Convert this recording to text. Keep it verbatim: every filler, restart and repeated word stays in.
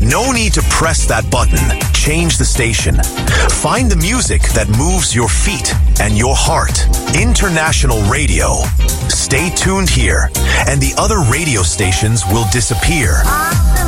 No need to press that button. Change the station. Find the music that moves your feet and your heart. International Radio. Stay tuned here, and the other radio stations will disappear.